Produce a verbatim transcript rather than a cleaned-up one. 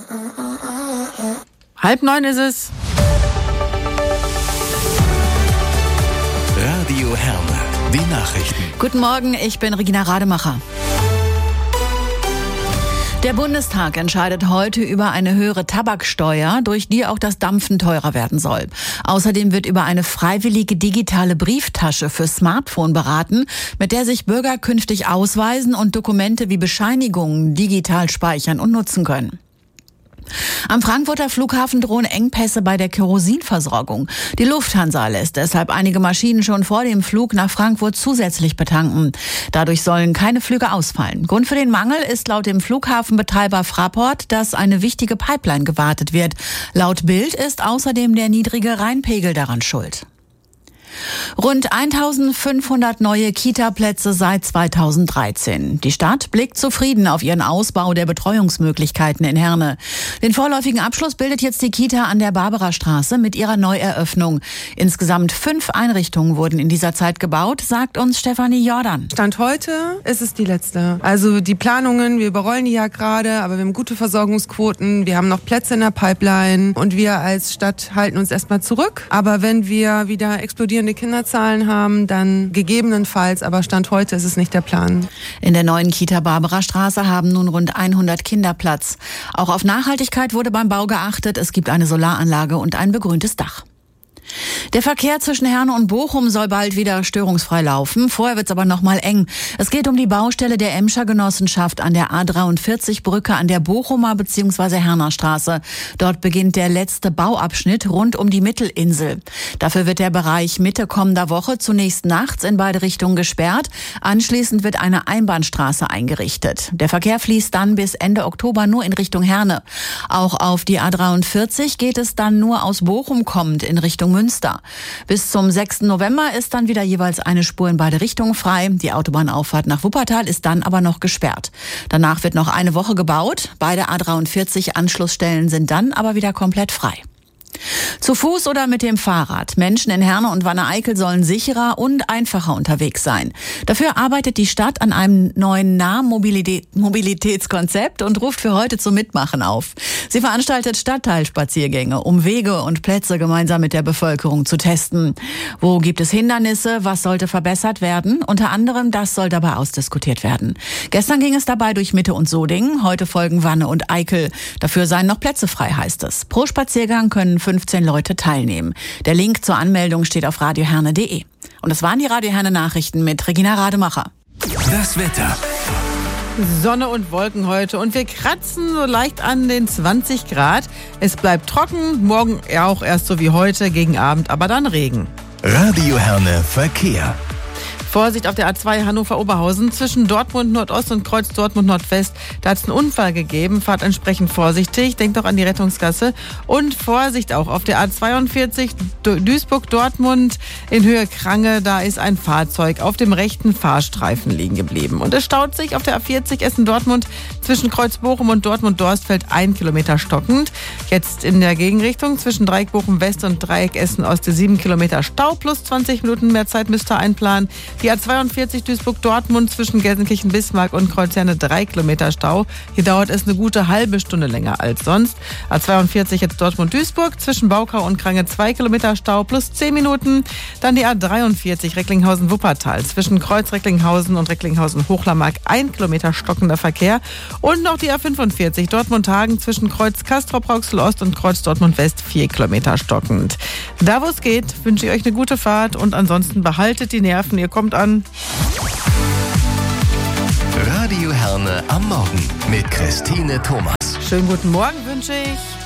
Halb neun ist es. Radio Herne, die Nachrichten. Guten Morgen, ich bin Regina Rademacher. Der Bundestag entscheidet heute über eine höhere Tabaksteuer, durch die auch das Dampfen teurer werden soll. Außerdem wird über eine freiwillige digitale Brieftasche für Smartphone beraten, mit der sich Bürger künftig ausweisen und Dokumente wie Bescheinigungen digital speichern und nutzen können. Am Frankfurter Flughafen drohen Engpässe bei der Kerosinversorgung. Die Lufthansa lässt deshalb einige Maschinen schon vor dem Flug nach Frankfurt zusätzlich betanken. Dadurch sollen keine Flüge ausfallen. Grund für den Mangel ist laut dem Flughafenbetreiber Fraport, dass eine wichtige Pipeline gewartet wird. Laut Bild ist außerdem der niedrige Rheinpegel daran schuld. Rund eintausendfünfhundert neue Kita-Plätze seit zweitausenddreizehn. Die Stadt blickt zufrieden auf ihren Ausbau der Betreuungsmöglichkeiten in Herne. Den vorläufigen Abschluss bildet jetzt die Kita an der Barbarastraße mit ihrer Neueröffnung. Insgesamt fünf Einrichtungen wurden in dieser Zeit gebaut, sagt uns Stefanie Jordan. Stand heute ist es die letzte. Also die Planungen, wir überrollen die ja gerade, aber wir haben gute Versorgungsquoten, wir haben noch Plätze in der Pipeline und wir als Stadt halten uns erstmal zurück. Aber wenn wir wieder explodierende Kinderzahlen haben, dann gegebenenfalls, aber Stand heute ist es nicht der Plan. In der neuen Kita Barbarastraße haben nun rund hundert Kinder Platz. Auch auf Nachhaltigkeit wurde beim Bau geachtet. Es gibt eine Solaranlage und ein begrüntes Dach. Der Verkehr zwischen Herne und Bochum soll bald wieder störungsfrei laufen. Vorher wird's aber noch mal eng. Es geht um die Baustelle der Emscher Genossenschaft an der A dreiundvierzig Brücke an der Bochumer bzw. Herner Straße. Dort beginnt der letzte Bauabschnitt rund um die Mittelinsel. Dafür wird der Bereich Mitte kommender Woche zunächst nachts in beide Richtungen gesperrt. Anschließend wird eine Einbahnstraße eingerichtet. Der Verkehr fließt dann bis Ende Oktober nur in Richtung Herne. Auch auf die A dreiundvierzig geht es dann nur aus Bochum kommend in Richtung Münster. Bis zum sechsten November ist dann wieder jeweils eine Spur in beide Richtungen frei. Die Autobahnauffahrt nach Wuppertal ist dann aber noch gesperrt. Danach wird noch eine Woche gebaut. Beide A dreiundvierzig Anschlussstellen sind dann aber wieder komplett frei. Zu Fuß oder mit dem Fahrrad. Menschen in Herne und Wanne-Eickel sollen sicherer und einfacher unterwegs sein. Dafür arbeitet die Stadt an einem neuen Nahmobilitätskonzept und ruft für heute zum Mitmachen auf. Sie veranstaltet Stadtteilspaziergänge, um Wege und Plätze gemeinsam mit der Bevölkerung zu testen. Wo gibt es Hindernisse? Was sollte verbessert werden? Unter anderem das soll dabei ausdiskutiert werden. Gestern ging es dabei durch Mitte und Sodingen. Heute folgen Wanne und Eickel. Dafür seien noch Plätze frei, heißt es. Pro Spaziergang können fünfzehn Leute teilnehmen. Der Link zur Anmeldung steht auf radioherne punkt de. Und das waren die Radio Herne Nachrichten mit Regina Rademacher. Das Wetter. Sonne und Wolken heute und wir kratzen so leicht an den zwanzig Grad. Es bleibt trocken, morgen auch erst so wie heute, gegen Abend aber dann Regen. Radio Herne Verkehr. Vorsicht auf der A zwei Hannover-Oberhausen zwischen Dortmund Nordost und Kreuz Dortmund Nordwest. Da hat es einen Unfall gegeben. Fahrt entsprechend vorsichtig. Denkt doch an die Rettungsgasse. Und Vorsicht auch auf der A zweiundvierzig Duisburg-Dortmund in Höhe Krange. Da ist ein Fahrzeug auf dem rechten Fahrstreifen liegen geblieben. Und es staut sich auf der A vierzig Essen-Dortmund zwischen Kreuz Bochum und Dortmund-Dorstfeld ein Kilometer stockend. Jetzt in der Gegenrichtung zwischen Dreieck Bochum West und Dreieck Essen Ost sieben Kilometer Stau plus zwanzig Minuten mehr Zeit müsst ihr einplanen. Die A zweiundvierzig Duisburg-Dortmund zwischen Gelsenkirchen-Bismarck und Kreuzherne drei Kilometer Stau. Hier dauert es eine gute halbe Stunde länger als sonst. A zweiundvierzig jetzt Dortmund-Duisburg zwischen Baukau und Krange zwei Kilometer Stau plus zehn Minuten. Dann die A dreiundvierzig Recklinghausen-Wuppertal zwischen Kreuz Recklinghausen und Recklinghausen-Hochlermark ein Kilometer stockender Verkehr. Und noch die A fünfundvierzig Dortmund-Hagen zwischen Kreuz Castrop-Rauxel-Ost und Kreuz Dortmund-West vier Kilometer stockend. Da wo es geht, wünsche ich euch eine gute Fahrt und ansonsten behaltet die Nerven. Ihr kommt an. Radio Herne am Morgen mit Christine Thomas. Schönen guten Morgen wünsche ich.